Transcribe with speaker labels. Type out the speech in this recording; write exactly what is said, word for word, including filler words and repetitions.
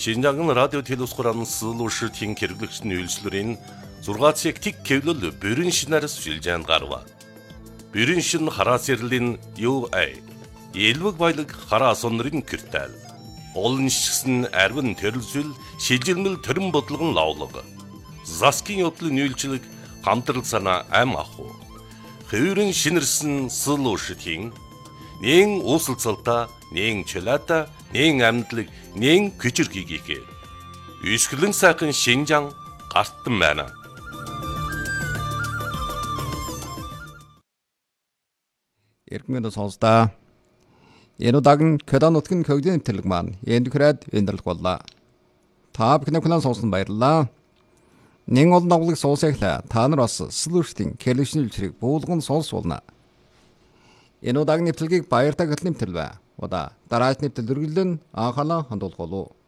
Speaker 1: Шинжаан радио телевизхуран сылуушртын хэрэглэгчдийн үйлчлэрийн зургаан цаг тик кевлэл бүрэн шинээр сүлжээнд гарва. Бүрэн шин хараа сэрлэн ю эй элвэг баялаг хараа сонрын киртэл. Олон шигсэн арвин төрөлсөл шилжилмэл төрөн бодлогон лавлаг. Заскин явдлын үйлчлэг хамтрал санаа ам аху. Хэврэн шинэрсэн сылуушртын нэн уусалцалта нэн чөлата нэн амьдлаг нэн күчирхийгээ үйсгэлэн сайхан Шинжаан гартан байна.
Speaker 2: Эргэн сонсдоо. Энэ удаагийн Кёдан нутгийн көгдийн нэвтрэлэг маань энд хүрээд өндөрлөх боллоо. Та бүхэн хүлээн сонсон баярлалаа. Нэн олон давлыг сонсоглаа. Та нар бас сэлүүртийн телевизийн үйлчлэгийг буулган сонсуулна. Энэ удаагийн нэвтрэлгийг баяртай хөтлөн нэвтрэлвэ. Удаа дараач нэвтрэл үргэлжлэн анхаалаа хандуулах болов.